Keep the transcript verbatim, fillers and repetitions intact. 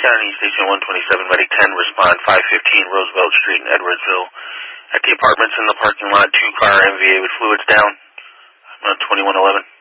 County Station one twenty-seven, Medic ten, respond five fifteen Roosevelt Street in Edwardsville. At the apartments in the parking lot, two car M V A with fluids down. I'm on twenty-one eleven.